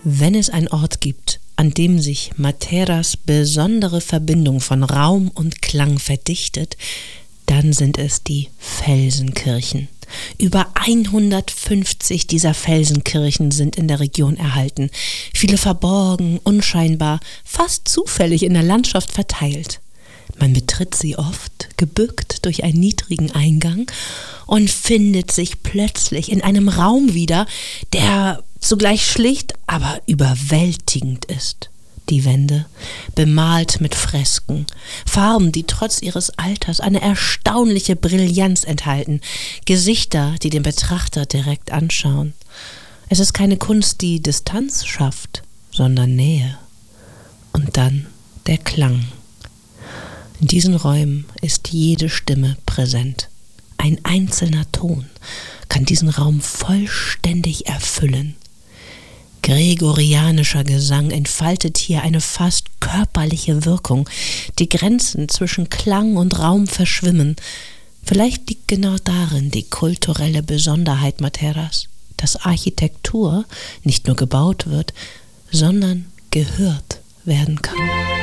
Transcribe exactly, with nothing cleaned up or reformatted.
Wenn es einen Ort gibt, an dem sich Materas besondere Verbindung von Raum und Klang verdichtet, dann sind es die Felsenkirchen. Über hundertfünfzig dieser Felsenkirchen sind in der Region erhalten, viele verborgen, unscheinbar, fast zufällig in der Landschaft verteilt. Man betritt sie oft, gebückt durch einen niedrigen Eingang und findet sich plötzlich in einem Raum wieder, der zugleich schlicht, aber überwältigend ist. Die Wände bemalt mit Fresken, Farben, die trotz ihres Alters eine erstaunliche Brillanz enthalten, Gesichter, die den Betrachter direkt anschauen. Es ist keine Kunst, die Distanz schafft, sondern Nähe. Und dann der Klang. In diesen Räumen ist jede Stimme präsent. Ein einzelner Ton kann diesen Raum vollständig erfüllen. Gregorianischer Gesang entfaltet hier eine fast körperliche Wirkung. Die Grenzen zwischen Klang und Raum verschwimmen. Vielleicht liegt genau darin die kulturelle Besonderheit Materas, dass Architektur nicht nur gebaut wird, sondern gehört werden kann.